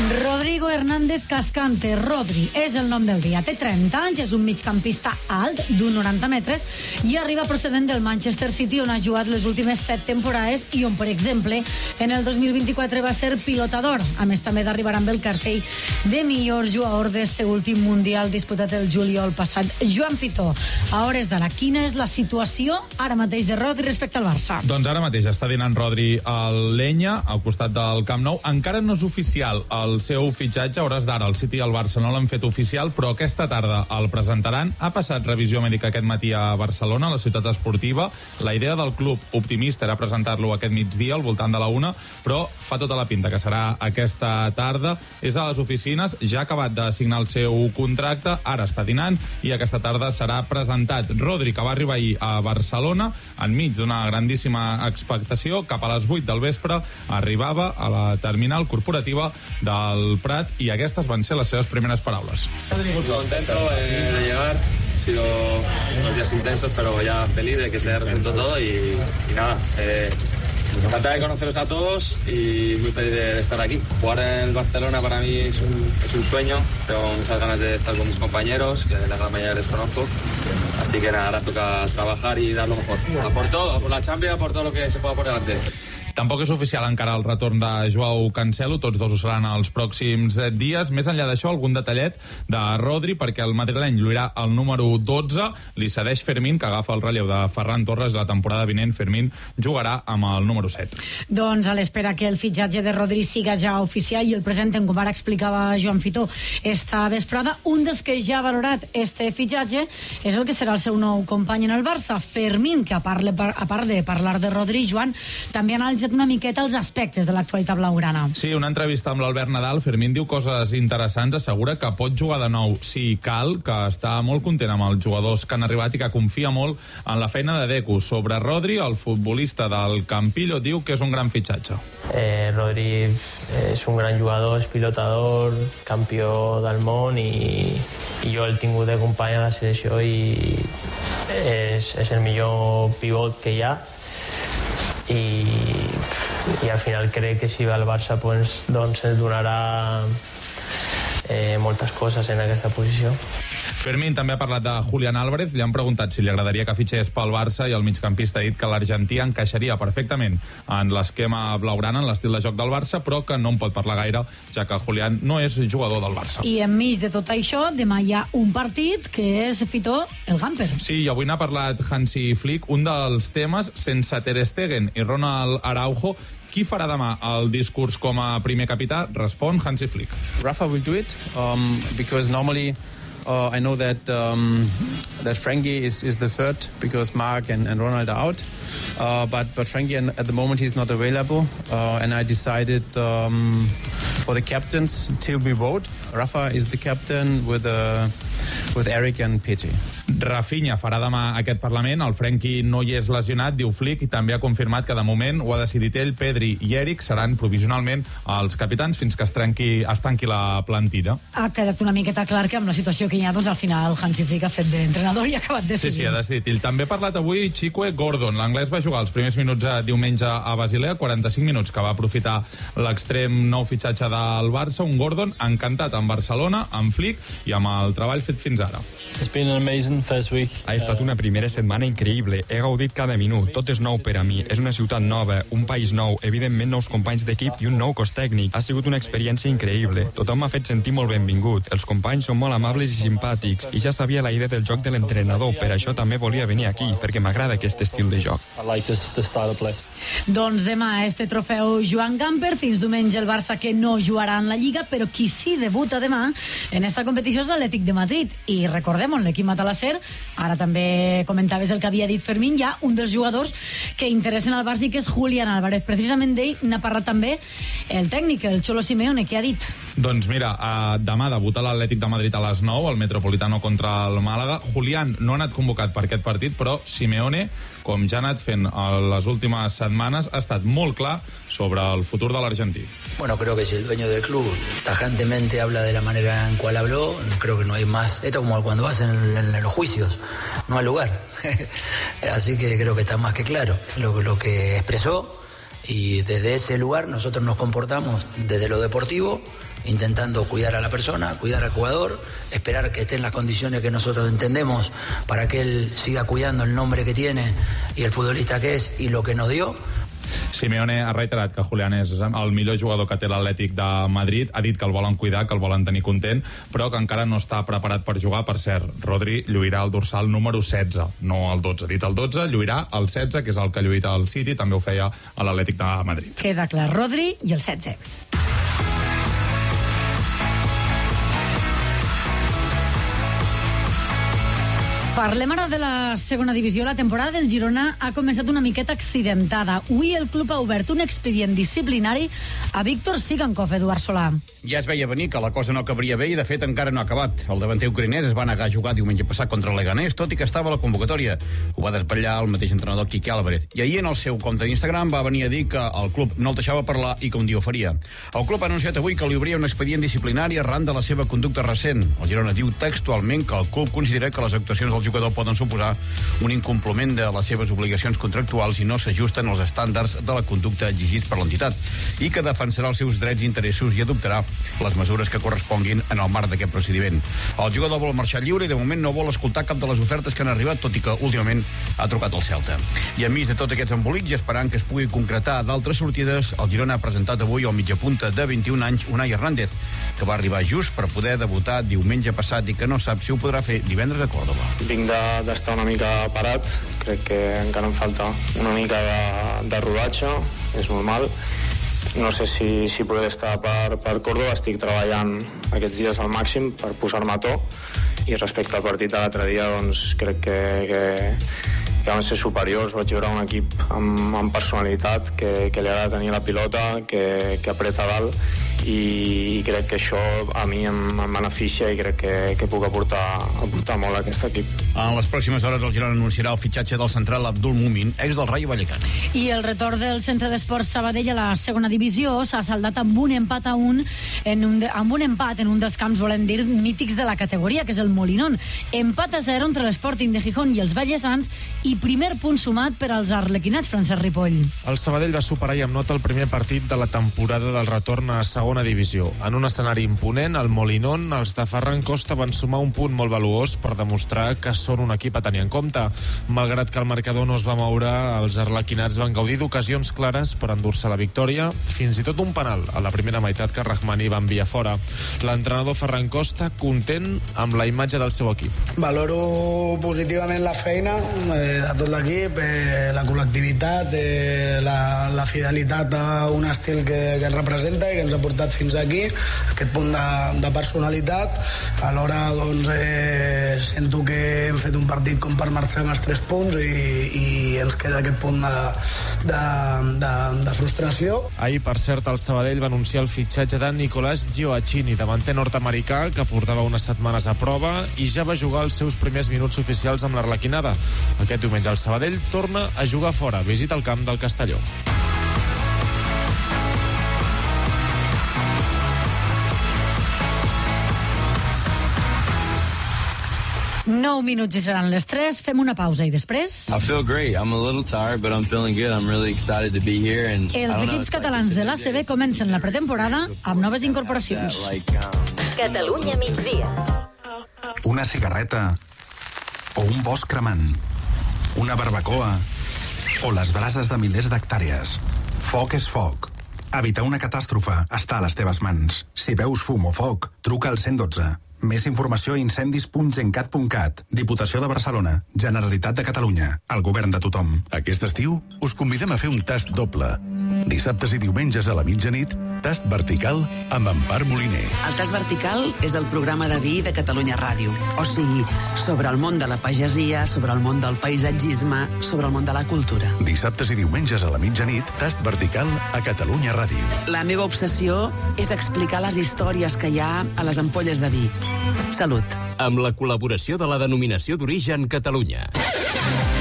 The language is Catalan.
Rodrigo Hernández Cascante, Rodri, és el nom del dia. Té 30 anys, és un migcampista alt, d'un 90 metres, i arriba procedent del Manchester City, on ha jugat les últimes 7 temporades i on, per exemple, en el 2024 va ser pilotador. A més, també d'arribar amb el cartell de millor jugador d'este últim Mundial disputat el juliol passat. Joan Fitó, a hores d'ara, quina és la situació ara mateix de Rodri respecte al Barça? Doncs ara mateix està dinant Rodri al Lenya, al costat del Camp Nou. Encara no és oficial el seu fitxatge, a hores d'ara el City i el Barça no l'han fet oficial, però aquesta tarda el presentaran. Ha passat revisió mèdica aquest matí a Barcelona, a la ciutat esportiva. La idea del club optimista era presentar-lo aquest migdia, al voltant de la 1, però fa tota la pinta que serà aquesta tarda. És a les oficines, ja ha acabat de signar el seu contracte, ara està dinant i aquesta tarda serà presentat. Rodri, que va arribar ahir a Barcelona, enmig d'una grandíssima expectació, cap a les 8 del vespre arribava a la terminal corporativa del Prat i aquestes van ser les seves primeres paraules. Muy contento de llegar, han sido unos días intensos, pero ya feliz de que se haya resuelto todo y nada, encantado de conoceros a todos y muy feliz de estar aquí. Jugar en el Barcelona para mí es un sueño, tengo muchas ganas de estar con mis compañeros, que la gran mayoría les conozco, así que nada, ahora toca trabajar y dar lo mejor. A por todo, por la Champions, por todo lo que se pueda por delante. Tampoc és oficial encara el retorn de Joao Cancelo, tots dos ho seran els pròxims dies. Més enllà d'això, algun detallet de Rodri, perquè el madrileny lluirà el número 12, li cedeix Fermín, que agafa el relleu de Ferran Torres. La temporada vinent Fermín jugarà amb el número 7. Doncs a l'espera que el fitxatge de Rodri siga ja oficial i el presenten, com ara explicava Joan Fitó esta vesprada, un dels que ja ha valorat este fitxatge és el que serà el seu nou company en el Barça, Fermín, que a part de parlar de Rodri, Joan, també ha analitzat una miqueta els aspectes de l'actualitat blaugrana. Sí, una entrevista amb l'Albert Nadal, Fermín diu coses interessants, assegura que pot jugar de nou si cal, que està molt content amb els jugadors que han arribat i que confia molt en la feina de Deco. Sobre Rodri, el futbolista del Campillo diu que és un gran fitxatge. Rodri és un gran jugador, és pilotador, campió del món i jo el tingut de company a la selecció i és el millor pivot que hi ha. I al final crec que si va al Barça doncs ens donarà moltes coses en aquesta posició. Fermín també ha parlat de Julián Álvarez, li han preguntat si li agradaria que fitxés pel Barça i el migcampista ha dit que l'argentí encaixaria perfectament en l'esquema blaugrana, en l'estil de joc del Barça, però que no en pot parlar gaire, ja que Julián no és jugador del Barça. I enmig de tot això, demà hi ha un partit que és, Fitó, el Gamper. Sí, i avui n'ha parlat Hansi Flick, un dels temes sense Ter Stegen i Ronald Araujo. Qui farà demà el discurs com a primer capità? Respon Hansi Flick. Rafa will do it, because normally I know that Frankie is the third because Mark and Ronald are out. But Frankie at the moment he's not available, and I decided for the captains till we vote. Rafa is the captain with Eric and Petri. Rafinha farà demà aquest Parlament, el Frenkie no hi és lesionat, diu Flick, i també ha confirmat que de moment ho ha decidit ell. Pedri i Eric seran provisionalment els capitans fins que es tanqui la plantilla. Ha quedat una miqueta clar que amb la situació que hi ha, doncs al final Hansi Flick ha fet d'entrenador i ha acabat decidint. Sí, ha decidit. I també ha parlat avui Chique Gordon. L'anglès va jugar els primers minuts diumenge a Basilea, 45 minuts que va aprofitar l'extrem nou fitxatge del Barça, un Gordon encantat amb Barcelona, amb Flick i amb el treball fet fins ara. It's been an amazing first week. Ha estat una primera setmana increïble. He gaudit cada minut. Tot és nou per a mi. És una ciutat nova, un país nou, evidentment nous companys d'equip i un nou cos tècnic. Ha sigut una experiència increïble. Tothom m'ha fet sentir molt benvingut. Els companys són molt amables i simpàtics i ja sabia la idea del joc de l'entrenador. Per això també volia venir aquí, perquè m'agrada aquest estil de joc. I like this style of play. Doncs demà este trofeu Joan Gamper, fins diumenge el Barça que no jugarà en la Lliga, però qui sí debuta demà en esta competició és l'Atlètic de Madrid. I recordem, on l'equip Matalasser, ara també comentaves el que havia dit Fermín, hi ha un dels jugadors que interessen al Barça i que és Julián Álvarez. Precisament d'ell n'ha parlat també el tècnic, el Cholo Simeone, que ha dit. Doncs mira, demà debuta l'Atlètic de Madrid a les 9, el Metropolitano contra el Màlaga. Julián no ha anat convocat per aquest partit, però Simeone, com ja ha anat fent les últimes setmanes, ha estat molt clar sobre el futur de l'argentí. Bueno, creo que si el dueño del club tajantemente habla de la manera en cual habló, creo que no hay más. Esto como cuando vas en los juicios, no hay lugar. Así que creo que está más que claro. Lo que expresó Y desde ese lugar nosotros nos comportamos desde lo deportivo, intentando cuidar a la persona, cuidar al jugador, esperar que esté en las condiciones que nosotros entendemos para que él siga cuidando el nombre que tiene y el futbolista que es y lo que nos dio. Simeone ha reiterat que Julián és el millor jugador que té l'Atlètic de Madrid, ha dit que el volen cuidar, que el volen tenir content, però que encara no està preparat per jugar. Per cert, Rodri lluirà el dorsal número 16, no el 12. Ha dit el 12, lluirà el 16, que és el que lluita al City, també ho feia a l'Atlètic de Madrid. Queda clar, Rodri i el 16. Parlem ara de la segona divisió. La temporada del Girona ha començat una miqueta accidentada. Avui el club ha obert un expedient disciplinari a Víctor Sigankov, Eduard Solà. Ja es veia venir que la cosa no acabaria bé i, de fet, encara no ha acabat. El davanter ucraïnès es va negar a jugar diumenge passat contra el Leganés, tot i que estava a la convocatòria. Ho va desvetllar el mateix entrenador Quique Álvarez. I ahir, en el seu compte d'Instagram, va venir a dir que el club no el deixava parlar i que un dia ho faria. El club ha anunciat avui que li obria un expedient disciplinari arran de la seva conducta recent. El Girona diu textualment que el club considera que les actuacions del jugador poden suposar un incompliment de les seves obligacions contractuals i no s'ajusten als estàndards de la conducta exigits per l'entitat, i que defensarà els seus drets i interessos i adoptarà les mesures que corresponguin en el marc d'aquest procediment. El jugador vol marxar lliure i de moment no vol escoltar cap de les ofertes que han arribat, tot i que últimament ha trucat al Celta. I enmig de tots aquests embolics i esperant que es pugui concretar d'altres sortides, el Girona ha presentat avui el mitjapunta de 21 anys, Unai Hernández, que va arribar just per poder debutar diumenge passat i que no sap si ho podrà fer divendres a Còrdova. Vinc d'estar una mica parat, crec que encara em falta una mica de rodatge, és normal. No sé si podré estar per Còrdova, estic treballant aquests dies al màxim per posar-me a to, i respecte al partit de l'altre dia, doncs crec que van ser superiors. Vaig veure un equip amb personalitat, que li agrada tenir la pilota, que apreta dalt, i crec que això a mi em beneficia i crec que puc aportar molt a aquest equip. En les pròximes hores el Girona anunciarà el fitxatge del central Abdul Mumin, ex del Rayo Vallecano. I el retorn del Centre d'Esports Sabadell a la segona divisió s'ha saldat amb un empat amb un empat en un dels camps, volem dir, mítics de la categoria, que és el Molinón. Empat a 0 entre l'Sporting de Gijón i els vallesans, i primer punt sumat per als arlequinats, Francesc Ripoll. El Sabadell va superar i amb nota el primer partit de la temporada del retorn a segona divisió. En un escenari imponent, el Molinón, els de Ferran Costa van sumar un punt molt valuós per demostrar que són un equip a tenir en compte. Malgrat que el marcador no es va moure, els arlequinats van gaudir d'ocasions clares per endur-se la victòria, fins i tot un penal a la primera meitat que Rahmani va enviar fora. L'entrenador Ferran Costa content amb la imatge del seu equip. Valoro positivament la feina de tot l'equip, la col·lectivitat, la fidelitat a un estil que ens representa i que ens ha portat fins aquí, aquest punt de personalitat. Alhora doncs, sento que hem fet un partit com per marxar amb els 3 punts i ens queda aquest punt de frustració. Ahir, per cert, el Sabadell va anunciar el fitxatge de Nicolás Gioacchini, davanter nord-americà que portava unes setmanes a prova i ja va jugar els seus primers minuts oficials amb l'Arlequinada. Aquest diumenge el Sabadell torna a jugar fora, visita el camp del Castelló. Nou minuts i seran les 3. Fem una pausa i després... I feel great. I'm a little tired, but I'm feeling good. I'm really excited to be here. And els equips catalans de l'ACB comencen la pretemporada amb noves incorporacions. Catalunya migdia. Una cigarreta o un bosc cremant, una barbacoa o les brases de milers d'hectàrees. Foc és foc. Evitar una catàstrofe està a les teves mans. Si veus fum o foc, truca al 112. Més informació a incendis.gencat.cat. Diputació de Barcelona, Generalitat de Catalunya, el govern de tothom. Aquest estiu us convidem a fer un tast doble. Dissabtes i diumenges a la mitjanit, tast vertical amb Empar Moliner. El tast vertical és el programa de vi de Catalunya Ràdio. O sigui, sobre el món de la pagesia, sobre el món del paisatgisme, sobre el món de la cultura. Dissabtes i diumenges a la mitjanit, tast vertical a Catalunya Ràdio. La meva obsessió és explicar les històries que hi ha a les ampolles de vi. Salut. Amb la col·laboració de la Denominació d'Origen Catalunya.